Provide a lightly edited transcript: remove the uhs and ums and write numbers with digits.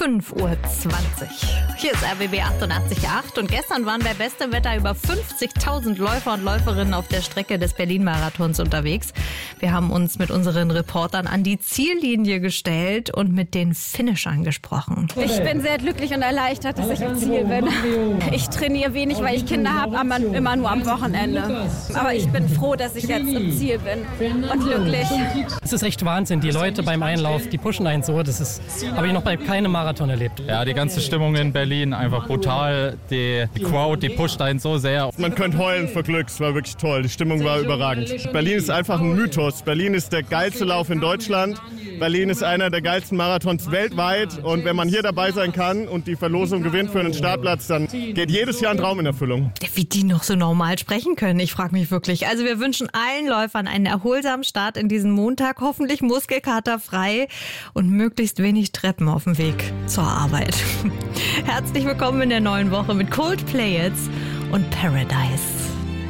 5:20 Uhr. Hier ist RBB 88.8 und gestern waren bei bestem Wetter über 50.000 Läufer und Läuferinnen auf der Strecke des Berlin-Marathons unterwegs. Wir haben uns mit unseren Reportern an die Ziellinie gestellt und mit den Finishern gesprochen. Ich bin sehr glücklich und erleichtert, dass ich im Ziel bin. Ich trainiere wenig, weil ich Kinder habe, aber immer nur am Wochenende. Aber ich bin froh, dass ich jetzt im Ziel bin und glücklich. Es ist echt Wahnsinn, die Leute beim Einlauf, die pushen einen so, habe ich noch bei keinem Marathon erlebt. Ja, die ganze Stimmung in Berlin, einfach brutal, die Crowd, die pusht einen so sehr. Man könnte heulen vor Glück, es war wirklich toll, die Stimmung war überragend. Berlin ist einfach ein Mythos, Berlin ist der geilste Lauf in Deutschland. Berlin ist einer der geilsten Marathons weltweit und wenn man hier dabei sein kann und die Verlosung gewinnt für einen Startplatz, dann geht jedes Jahr ein Traum in Erfüllung. Wie die noch so normal sprechen können, ich frage mich wirklich. Also wir wünschen allen Läufern einen erholsamen Start in diesen Montag, hoffentlich muskelkaterfrei und möglichst wenig Treppen auf dem Weg zur Arbeit. Herzlich willkommen in der neuen Woche mit Coldplay jetzt und Paradise.